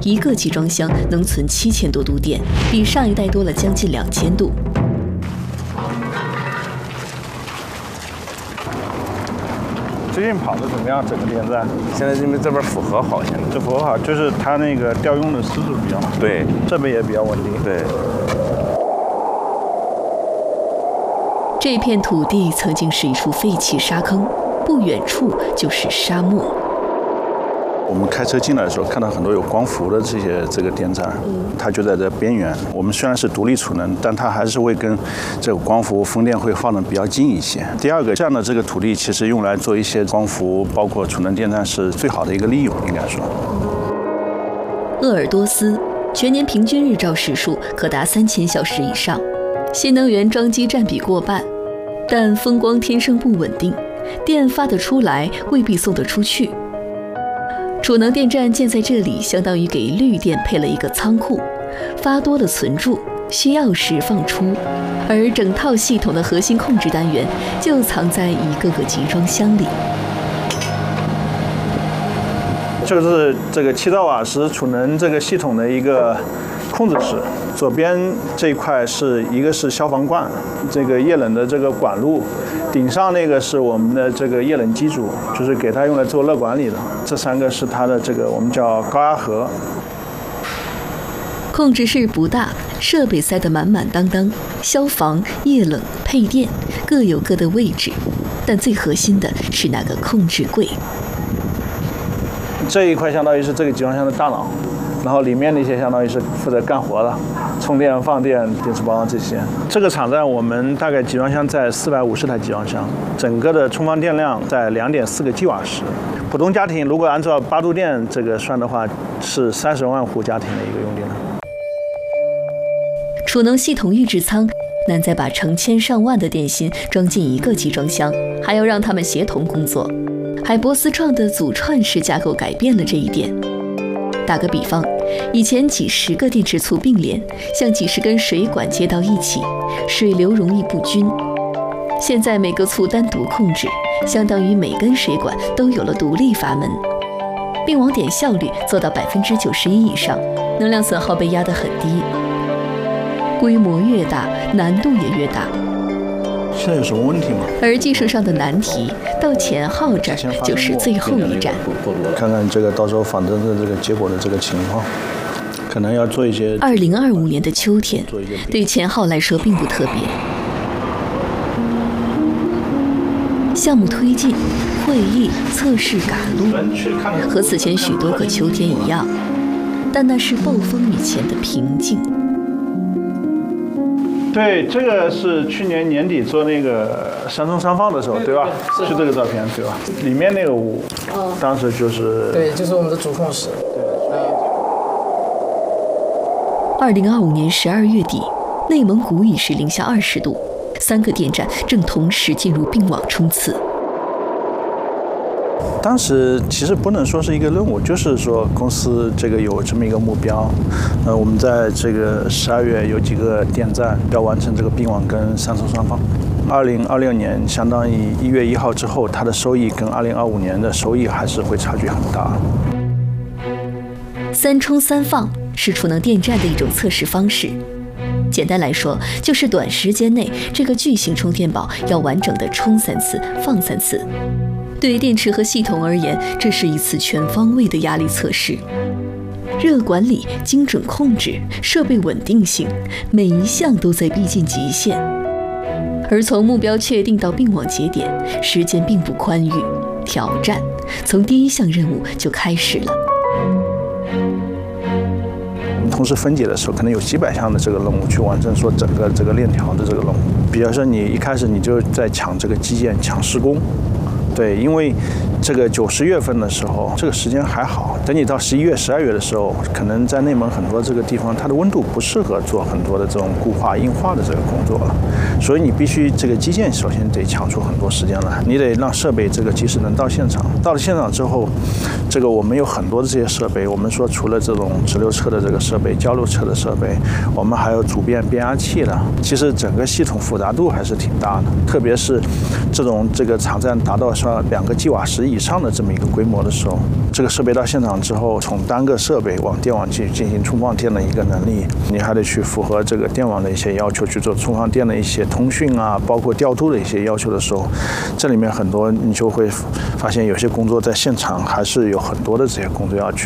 一个集装箱能存7000多度电，比上一代多了将近2000度。 最近跑的怎么样？整个电站现在因为这边负荷好，现在这符合好，就是它那个调用的湿度比较好， 对， 设备也比较稳定。 对。 这片土地曾经是一处废弃沙坑，不远处就是沙漠。 我们开车进来的时候，看到很多有光伏的这个电站，它就在这边缘。我们虽然是独立储能，但它还是会跟这个光伏风电会放得比较近一些。第二个，这样的这个土地其实用来做一些光伏，包括储能电站是最好的一个利用，应该说。 鄂尔多斯全年平均日照时数可达3000小时以上，新能源装机占比过半，但风光天生不稳定，电发得出来未必送得出去。储能电站建在这里，相当于给绿电配了一个仓库，发多了存住，需要时放出，而整套系统的核心控制单元就藏在一个个集装箱里。 就是这个7兆瓦时储能这个系统的一个控制室，左边这一块是一个是消防罐，这个液冷的这个管路，顶上那个是我们的这个液冷机组，就是给它用来做热管理的。这3个是它的这个我们叫高压盒。 控制室不大，设备塞得满满当当，消防、液冷、配电各有各的位置，但最核心的是那个控制柜。 这一块相当于是这个集装箱的大脑，然后里面那些相当于是负责干活的，充电、放电、电池包装这些。这个场站我们大概集装箱在450台集装箱，整个的充放电量在2.4个 吉瓦时。普通家庭如果按照8度电这个算的话，是30万户家庭的一个用电量。 储能系统预制仓难在把成千上万的电芯装进一个集装箱，还要让它们协同工作。海博斯创的组串式架构改变了这一点。打个比方，以前几十个电池簇并联，像几十根水管接到一起，水流容易不均。现在每个簇单独控制，相当于每根水管都有了独立阀门，并网点效率做到91%以上，能量损耗被压得很低。规模越大，难度也越大。 现在有什么问题吗？ 而技术上的难题到前号这儿就是最后一站。 看看这个到时候仿真的这个结果的这个情况，可能要做一些。 2025年的秋天，对前号来说并不特别。项目推进、会议、测试、赶路，和此前许多个秋天一样，但那是暴风雨前的平静。 对，这个是去年年底做那个山东商放的时候，对吧？是这个照片，对吧？里面那个屋，当时就是对，就是我们的主控室。 对。2025年12月底，内蒙古已是-20度，3个电站正同时进入并网冲刺。 当时其实不能说是一个任务，就是说公司这个有这么一个目标。我们在这个12月有几个电站要完成这个并网跟三充双放。2026年相当于1月1号之后，它的收益跟2025年的收益还是会差距很大。 3充3放是储能电站的一种测试方式。简单来说，就是短时间内这个巨型充电宝要完整的充3次，放3次。对电池和系统而言，这是一次全方位的压力测试。热管理、精准控制、设备稳定性，每一项都在逼近极限。而从目标确定到并网节点，时间并不宽裕，挑战从第一项任务就开始了。 我们同时分解的时候，可能有几百项的这个任务去完成，说整个这个链条的这个任务。比如说，你一开始你就在抢这个基建、抢施工。对，因为这个9、10月份的时候，这个时间还好。等你到11月、12月的时候，可能在内蒙很多这个地方，它的温度不适合做很多的这种固化、硬化的这个工作了。所以你必须这个基建首先得抢出很多时间来，你得让设备这个及时能到现场。到了现场之后，这个我们有很多的这些设备。我们说除了这种直流车的这个设备、交流车的设备，我们还有主变变压器的。其实整个系统复杂度还是挺大的，特别是这个场站达到2个 吉瓦时以上的这么一个规模的时候，这个设备到现场之后，从单个设备往电网去进行充放电的一个能力，你还得去符合这个电网的一些要求，去做充放电的一些通讯啊，包括调度的一些要求的时候，这里面很多你就会发现有些工作在现场还是有很多的这些工作要去